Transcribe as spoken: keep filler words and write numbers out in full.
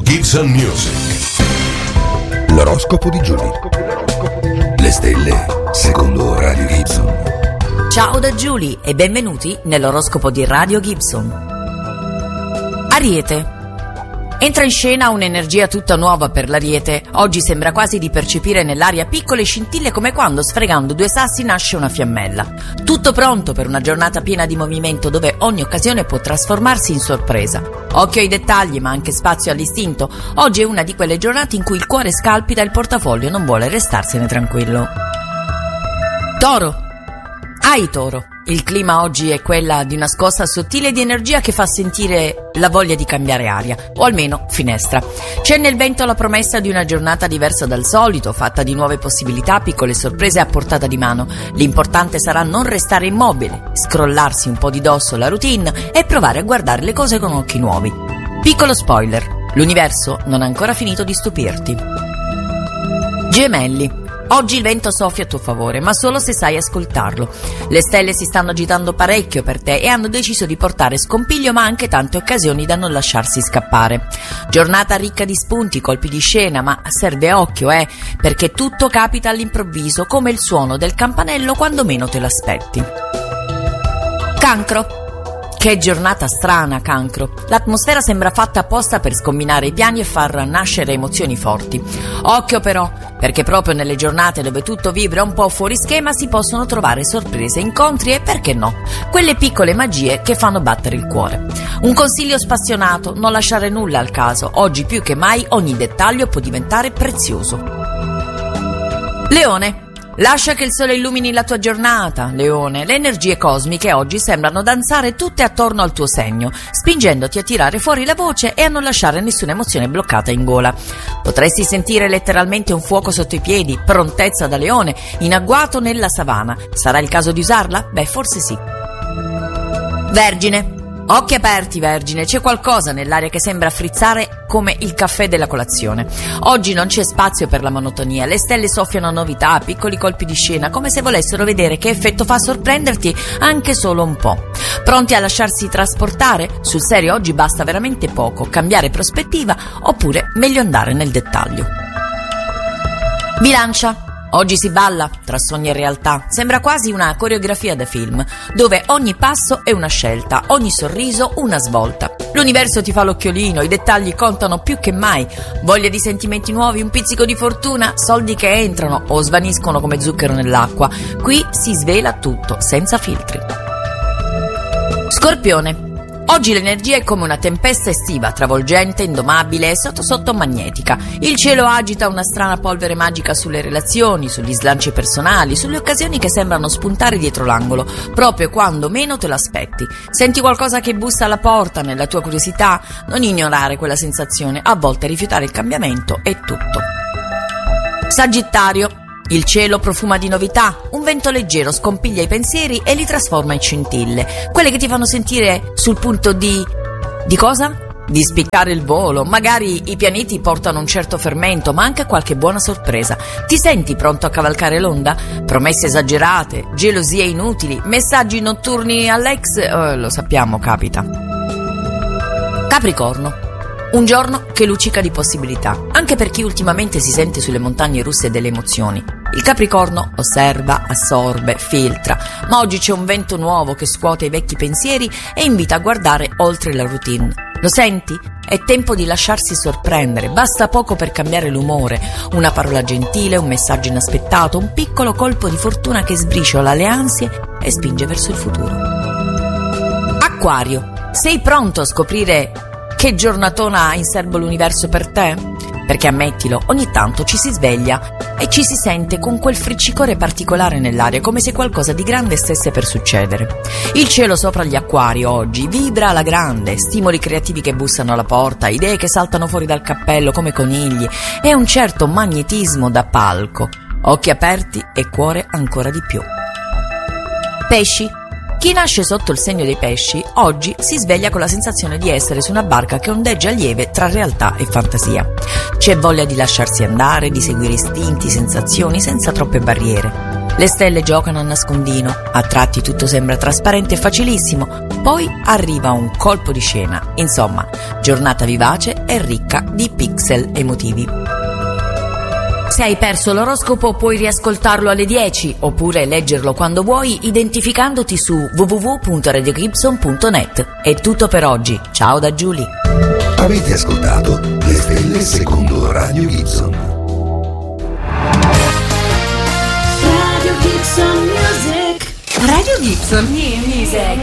Gibson Music. L'oroscopo di Giulia. Le stelle secondo Radio Gibson. Ciao da Giulia e benvenuti nell'oroscopo di Radio Gibson. Ariete. Entra in scena un'energia tutta nuova per l'Ariete. Oggi sembra quasi di percepire nell'aria piccole scintille come quando sfregando due sassi nasce una fiammella. Tutto pronto per una giornata piena di movimento dove ogni occasione può trasformarsi in sorpresa. Occhio ai dettagli ma anche spazio all'istinto. Oggi è una di quelle giornate in cui il cuore scalpita e il portafoglio non vuole restarsene tranquillo. Toro. Ai Toro. Il clima oggi è quella di una scossa sottile di energia che fa sentire la voglia di cambiare aria, o almeno finestra. C'è nel vento la promessa di una giornata diversa dal solito, fatta di nuove possibilità, piccole sorprese a portata di mano. L'importante sarà non restare immobile, scrollarsi un po' di dosso la routine e provare a guardare le cose con occhi nuovi. Piccolo spoiler, l'universo non ha ancora finito di stupirti. Gemelli. Oggi il vento soffia a tuo favore, ma solo se sai ascoltarlo. Le stelle si stanno agitando parecchio per te e hanno deciso di portare scompiglio ma anche tante occasioni da non lasciarsi scappare. Giornata ricca di spunti, colpi di scena, ma serve occhio, eh, perché tutto capita all'improvviso come il suono del campanello quando meno te l'aspetti. Cancro. Che giornata strana, Cancro. L'atmosfera sembra fatta apposta per scombinare i piani e far nascere emozioni forti. Occhio però, perché proprio nelle giornate dove tutto vibra un po' fuori schema si possono trovare sorprese, incontri e, perché no, quelle piccole magie che fanno battere il cuore. Un consiglio spassionato, non lasciare nulla al caso. Oggi più che mai ogni dettaglio può diventare prezioso. Leone. Lascia che il sole illumini la tua giornata, Leone. Le energie cosmiche oggi sembrano danzare tutte attorno al tuo segno, spingendoti a tirare fuori la voce e a non lasciare nessuna emozione bloccata in gola. Potresti sentire letteralmente un fuoco sotto i piedi, prontezza da leone, in agguato nella savana. Sarà il caso di usarla? Beh, forse sì. Vergine. Occhi aperti, Vergine, c'è qualcosa nell'aria che sembra frizzare come il caffè della colazione. Oggi non c'è spazio per la monotonia, le stelle soffiano novità, piccoli colpi di scena, come se volessero vedere che effetto fa sorprenderti anche solo un po'. Pronti a lasciarsi trasportare? Sul serio oggi basta veramente poco, cambiare prospettiva oppure meglio andare nel dettaglio. Bilancia. Oggi si balla tra sogni e realtà, sembra quasi una coreografia da film, dove ogni passo è una scelta, ogni sorriso una svolta. L'universo ti fa l'occhiolino, i dettagli contano più che mai, voglia di sentimenti nuovi, un pizzico di fortuna, soldi che entrano o svaniscono come zucchero nell'acqua. Qui si svela tutto, senza filtri. Scorpione. Oggi l'energia è come una tempesta estiva, travolgente, indomabile e sotto sotto magnetica. Il cielo agita una strana polvere magica sulle relazioni, sugli slanci personali, sulle occasioni che sembrano spuntare dietro l'angolo, proprio quando meno te l'aspetti. Senti qualcosa che bussa alla porta nella tua curiosità? Non ignorare quella sensazione, a volte rifiutare il cambiamento è tutto. Sagittario. Il cielo profuma di novità, un vento leggero scompiglia i pensieri e li trasforma in scintille, quelle che ti fanno sentire sul punto di... di cosa? Di spiccare il volo. Magari i pianeti portano un certo fermento, ma anche qualche buona sorpresa. Ti senti pronto a cavalcare l'onda? Promesse esagerate, gelosie inutili, messaggi notturni all'ex, eh, lo sappiamo, capita. Capricorno. Un giorno che luccica di possibilità, anche per chi ultimamente si sente sulle montagne russe delle emozioni. Il Capricorno osserva, assorbe, filtra, ma oggi c'è un vento nuovo che scuote i vecchi pensieri e invita a guardare oltre la routine. Lo senti? È tempo di lasciarsi sorprendere, basta poco per cambiare l'umore, una parola gentile, un messaggio inaspettato, un piccolo colpo di fortuna che sbriciola le ansie e spinge verso il futuro. Acquario, sei pronto a scoprire che giornatona ha in serbo l'universo per te? Perché ammettilo, ogni tanto ci si sveglia e ci si sente con quel friccicore particolare nell'aria, come se qualcosa di grande stesse per succedere. Il cielo sopra gli acquari oggi vibra alla grande, stimoli creativi che bussano alla porta, idee che saltano fuori dal cappello come conigli e un certo magnetismo da palco. Occhi aperti e cuore ancora di più. Pesci. Chi nasce sotto il segno dei pesci oggi si sveglia con la sensazione di essere su una barca che ondeggia lieve tra realtà e fantasia. C'è voglia di lasciarsi andare, di seguire istinti, sensazioni senza troppe barriere. Le stelle giocano a nascondino, a tratti tutto sembra trasparente e facilissimo, poi arriva un colpo di scena. Insomma, giornata vivace e ricca di pixel emotivi. Se hai perso l'oroscopo puoi riascoltarlo alle dieci oppure leggerlo quando vuoi identificandoti su w w w punto radio gibson punto net. È tutto per oggi, ciao da Giulia. Avete ascoltato Le Stelle secondo Radio Gibson. Radio Gibson Music. Radio Gibson Music.